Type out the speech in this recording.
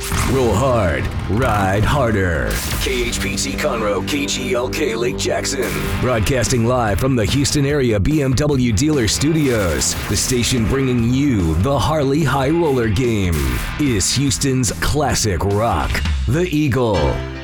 Roll hard, ride harder. KHPT Conroe, KGLK Lake Jackson. Broadcasting live from the Houston area BMW dealer studios. The station bringing you the Harley High Roller game is Houston's classic rock, the Eagle.